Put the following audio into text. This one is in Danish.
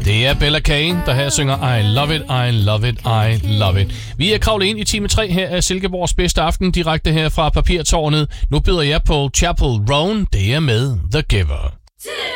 Det er Bella Kane, der her synger I love it, I love it, I love it. Vi er kravlet ind i time 3 her af Silkeborgs bedste aften, direkte her fra Papirtårnet. Nu byder jeg på Chapel Roan, det er med The Giver.